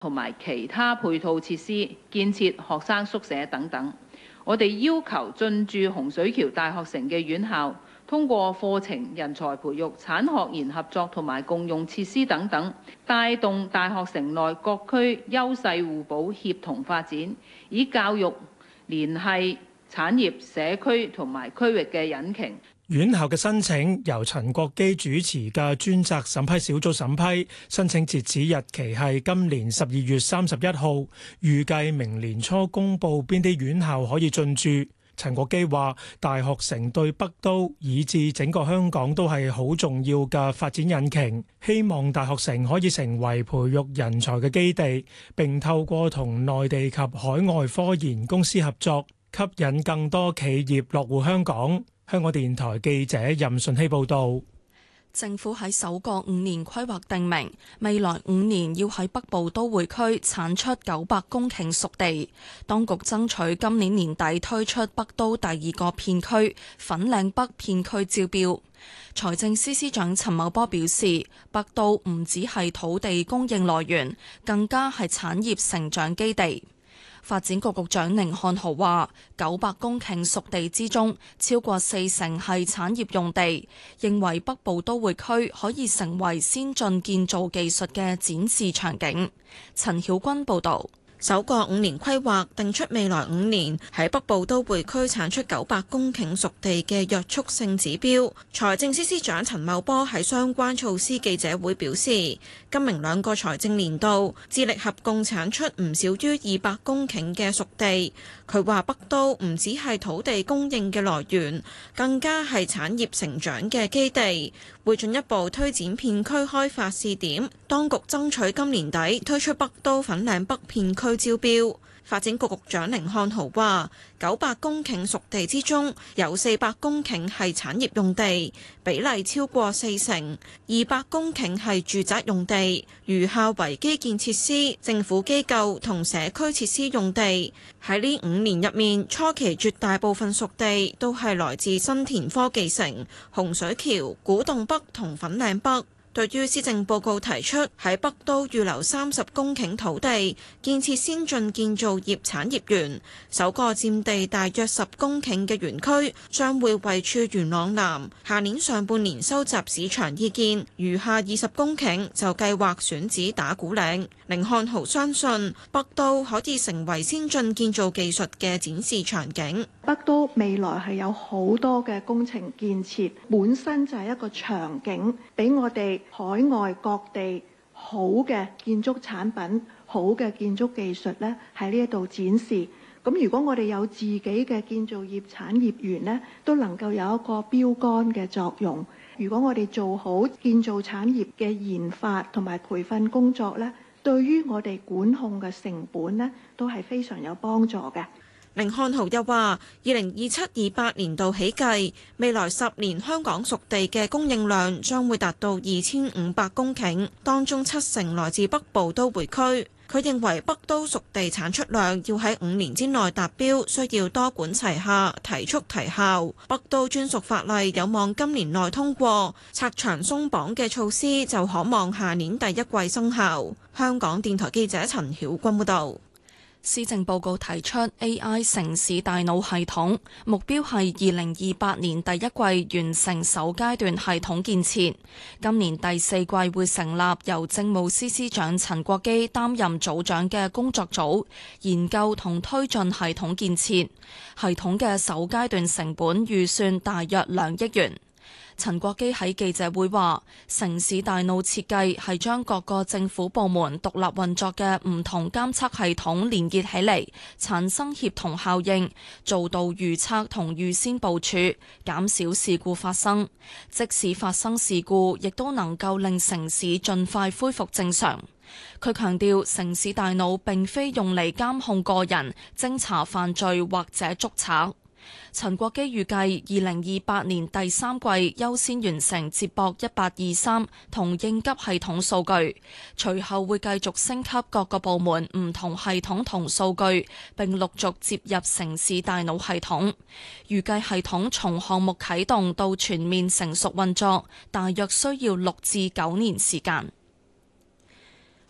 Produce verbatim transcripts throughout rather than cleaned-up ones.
同埋其他配套設施，建設學生宿舍等等。我哋要求進駐洪水橋大學城嘅院校，通過課程、人才培育、產學研合作同埋共用設施等等，帶動大學城內各區優勢互補、協同發展，以教育聯繫產業、社區同埋區域嘅引擎。 院校嘅申請由陳國基主持嘅專責審批小組審批，申請截止日期係今年十二月三十一號，預計明年初公佈邊啲院校可以進駐。陳國基話：大學城對北都以至整個香港都係好重要嘅發展引擎，希望大學城可以成為培育人才嘅基地，並透過同內地及海外科研公司合作，吸引更多企業落戶香港。香港電台記者任順希報導。 政府喺首個五年規劃定明，未來五年要喺北部都會區產出九百公頃熟地。當局爭取今年年底推出北都第二個片區粉嶺北片區招標。財政司司長陳茂波表示，北都唔只係土地供應來源，更加係產業成長基地。發展局局長寧漢豪話：九百公頃熟地之中，超過四成係產業用地，認為北部都會區可以成為先進建造技術嘅展示場景。陳曉君報導。 首個五年規劃定出未來五年喺北部都會區產出九百公頃熟地嘅約束性指標。財政司司長陳茂波喺相關措施記者會表示，今明兩個財政年度致力合共產出唔少於二百公頃嘅熟地。佢話北都唔只係土地供應嘅來源，更加係產業成長嘅基地，會進一步推展片區開發試點。當局爭取今年底推出北都粉嶺北片區招標。發展局局長甯漢豪話：九百公頃熟地之中，有四百公頃係產業用地，比例超過四成；二百公頃係住宅用地，餘下為基建設施、政府機構同社區設施用地。喺呢五年入面，初期絕大部分熟地都係來自新田科技城、洪水橋、古洞北同粉嶺北。對於施政報告提出喺北都預留三十公頃土地建設先進建造業產業園，首個佔地大約十公頃嘅園區將會位處元朗南，下年上半年收集市場意見，餘下二十公頃就計劃選址打鼓嶺。甯漢豪相信北都可以成為先進建造技術嘅展示場景。 北都未來係有好多嘅工程建設，本身就係一個場景，俾我哋海外各地好嘅建築產品、好嘅建築技術咧喺呢一度展示。咁如果我哋有自己嘅建造業產業園咧，都能夠有一個標杆嘅作用。如果我哋做好建造產業嘅研發同埋培訓工作咧，對於我哋管控嘅成本咧，都係非常有幫助嘅。 甯漢豪又話：二零二七二八年度起計，未來十年香港熟地嘅供應量將會達到二千五百公頃，當中七成來自北部都會區。佢認為北都熟地產出量要喺五年之內達標，需要多管齊下，提速提效。北都專屬法例有望今年內通過，拆牆鬆綁嘅措施就可望下年第一季生效。香港電台記者陳曉君報導。 施政報告提出 A I 城市大腦系統，目標係二零二八年第一季完成首階段系統建設。今年第四季會成立由政務司司長陳國基擔任組長嘅工作組，研究同推進系統建設。系統嘅首階段成本預算大約兩億元。陳國基喺記者會話：城市大腦設計係將各個政府部門獨立運作嘅唔同監測系統連結起嚟，產生協同效應，做到預測同預先部署，減少事故發生。即使發生事故，亦都能夠令城市盡快恢復正常。佢強調，城市大腦並非用嚟監控個人、偵查犯罪或者捉賊。陳國基預計二零二八年第三季優先完成接駁一八二三同應急系統數據，隨後會繼續升級各個部門唔同系統同數據，並陸續接入城市大腦系統。預計系統從項目啟動到全面成熟運作，大約需要六至九年時間。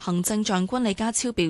行政長官李家超表